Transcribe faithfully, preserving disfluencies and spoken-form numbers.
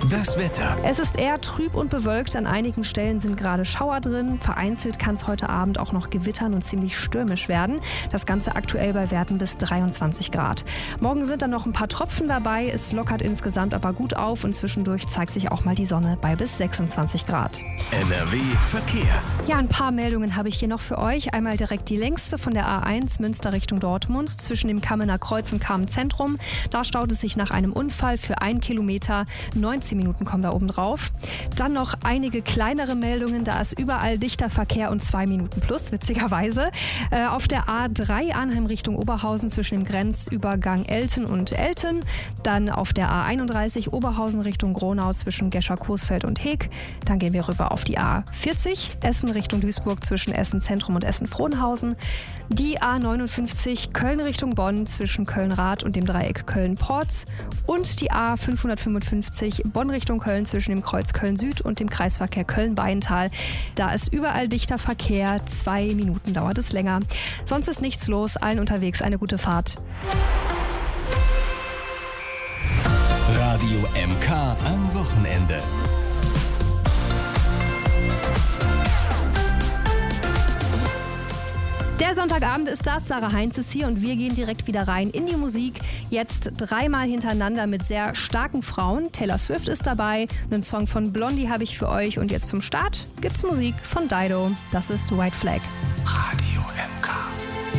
Das Wetter. Es ist eher trüb und bewölkt. An einigen Stellen sind gerade Schauer drin. Vereinzelt kann es heute Abend auch noch gewittern und ziemlich stürmisch werden. Das Ganze aktuell bei Werten bis dreiundzwanzig Grad. Morgen sind dann noch ein paar Tropfen dabei. Es lockert insgesamt aber gut auf und zwischendurch zeigt sich auch mal die Sonne bei bis sechsundzwanzig Grad. N R W Verkehr. Ja, ein paar Meldungen habe ich hier noch für euch. Einmal direkt die längste von der A eins Münster Richtung Dortmund zwischen dem Kammener Kreuz und Kamen Zentrum. Da staut es sich nach einem Unfall für ein Kilometer. neunzehn Minuten kommen da oben drauf. Dann noch einige kleinere Meldungen. Da ist überall dichter Verkehr und zwei Minuten plus, witzigerweise. Äh, auf der A drei Arnheim Richtung Oberhausen zwischen dem Grenzübergang Elten und Elten. Dann auf der A einunddreißig Oberhausen Richtung Gronau zwischen Gescher-Coesfeld und Heek. Dann gehen wir rüber auf die A vierzig Essen Richtung Duisburg zwischen Essen Zentrum und Essen Frohnhausen. Die A neunundfünfzig Köln Richtung Bonn zwischen Köln-Rath und dem Dreieck Köln-Porz. Und die A fünfhundertfünfundfünfzig Bonn Richtung Köln zwischen dem Kreuz Köln-Süd und dem Kreisverkehr Köln-Beintal. Da ist überall dichter Verkehr. Zwei Minuten dauert es länger. Sonst ist nichts los. Allen unterwegs eine gute Fahrt. Radio M K am Wochenende. Der Sonntagabend ist das, Sarah Heinz ist hier und wir gehen direkt wieder rein in die Musik. Jetzt dreimal hintereinander mit sehr starken Frauen. Taylor Swift ist dabei, einen Song von Blondie habe ich für euch und jetzt zum Start gibt's Musik von Dido. Das ist White Flag. Radio